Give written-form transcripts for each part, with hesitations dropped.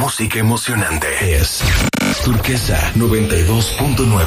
música emocionante es Turquesa 92.9.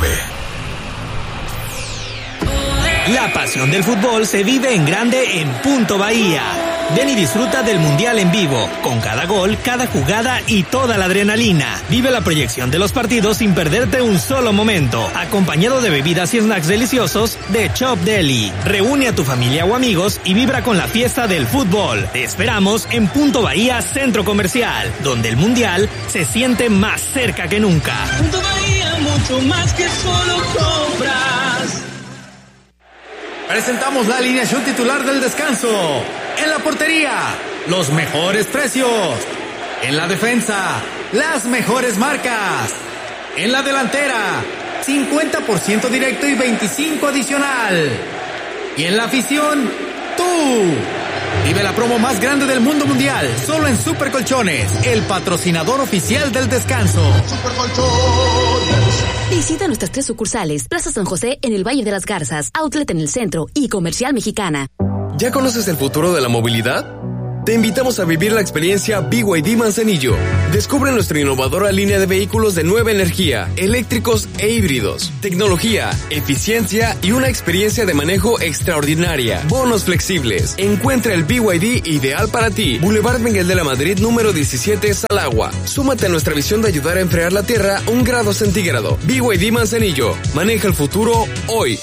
La pasión del fútbol se vive en grande en Punto Bahía. Ven y disfruta del Mundial en vivo, con cada gol, cada jugada y toda la adrenalina. Vive la proyección de los partidos sin perderte un solo momento, acompañado de bebidas y snacks deliciosos de Chop Deli. Reúne a tu familia o amigos y vibra con la fiesta del fútbol. Te esperamos en Punto Bahía Centro Comercial, donde el Mundial se siente más cerca que nunca. Punto Bahía, mucho más que solo compras. Presentamos la alineación titular del descanso. En la portería, los mejores precios. En la defensa, las mejores marcas. En la delantera, 50% directo y 25% adicional. Y en la afición, tú. Vive la promo más grande del mundo mundial, solo en Super Colchones, el patrocinador oficial del descanso. Super Colchones. Visita nuestras 3 sucursales: Plaza San José en el Valle de las Garzas, Outlet en el centro y Comercial Mexicana. ¿Ya conoces el futuro de la movilidad? Te invitamos a vivir la experiencia BYD Manzanillo. Descubre nuestra innovadora línea de vehículos de nueva energía, eléctricos e híbridos, tecnología, eficiencia y una experiencia de manejo extraordinaria. Bonos flexibles. Encuentra el BYD ideal para ti. Boulevard Miguel de la Madrid, número 17, Salagua. Súmate a nuestra visión de ayudar a enfriar la Tierra 1 grado centígrado. BYD Manzanillo. Maneja el futuro hoy.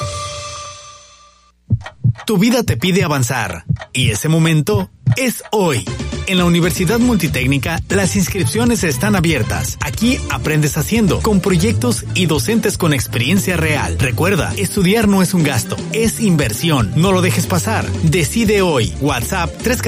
Tu vida te pide avanzar, y ese momento es hoy. En la Universidad Multitécnica, las inscripciones están abiertas. Aquí aprendes haciendo, con proyectos y docentes con experiencia real. Recuerda, estudiar no es un gasto, es inversión. No lo dejes pasar. Decide hoy. WhatsApp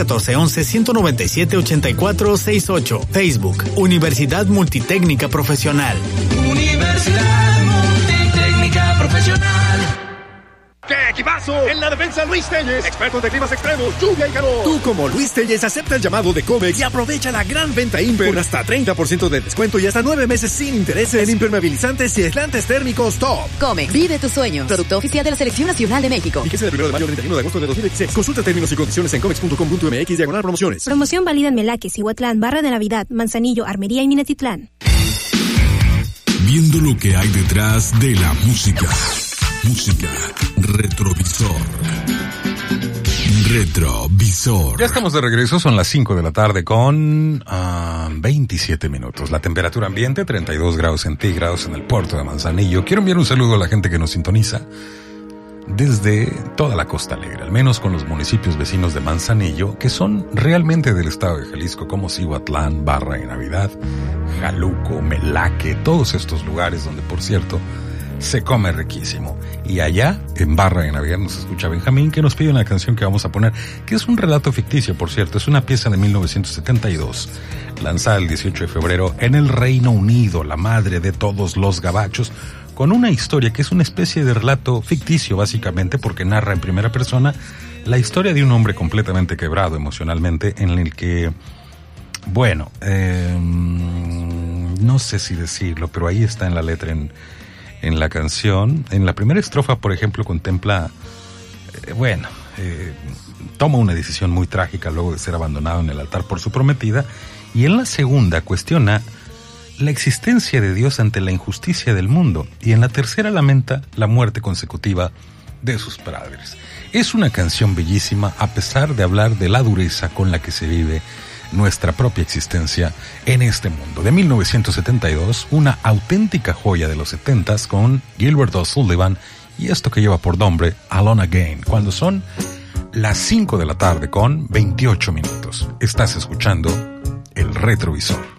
314-11-197-8468. Facebook, Universidad Multitécnica Profesional. Universidad Multitécnica Profesional. ¡Qué equipazo! En la defensa, Luis Telles, expertos de climas extremos, lluvia y calor. Tú, como Luis Telles, acepta el llamado de Comex y aprovecha la gran venta Imper con hasta 30% de descuento y hasta 9 meses sin intereses en impermeabilizantes y aislantes térmicos top. Comex, vive tus sueños. Producto oficial de la Selección Nacional de México. Fíjese del 1 de mayo al 31 de agosto de 2016. Consulta términos y condiciones en comex.com.mx/promociones. Promoción válida en Melaque, Cihuatlán, Barra de Navidad, Manzanillo, Armería y Minatitlán. Viendo lo que hay detrás de la música. Música Retrovisor. Retrovisor. Ya estamos de regreso, son las 5 de la tarde con 27 minutos. La temperatura ambiente 32 grados centígrados en el puerto de Manzanillo. Quiero enviar un saludo a la gente que nos sintoniza desde toda la Costa Alegre, al menos con los municipios vecinos de Manzanillo, que son realmente del estado de Jalisco, como Cihuatlán, Barra de Navidad, Jaluco, Melaque, todos estos lugares donde, por cierto, se come riquísimo. Y allá, en Barra de Navidad, nos escucha Benjamín, que nos pide una canción que vamos a poner, que es un relato ficticio, por cierto. Es una pieza de 1972, lanzada el 18 de febrero en el Reino Unido, la madre de todos los gabachos, con una historia que es una especie de relato ficticio, básicamente, porque narra en primera persona la historia de un hombre completamente quebrado emocionalmente, en el que, bueno, no sé si decirlo, pero ahí está en la letra, en la canción. En la primera estrofa, por ejemplo, contempla, toma una decisión muy trágica luego de ser abandonado en el altar por su prometida, y en la segunda cuestiona la existencia de Dios ante la injusticia del mundo, y en la tercera lamenta la muerte consecutiva de sus padres. Es una canción bellísima, a pesar de hablar de la dureza con la que se vive nuestra propia existencia en este mundo. De 1972, una auténtica joya de los 70s con Gilbert O'Sullivan y esto que lleva por nombre Alone Again, cuando son las 5 de la tarde con 28 minutos. Estás escuchando El Retrovisor.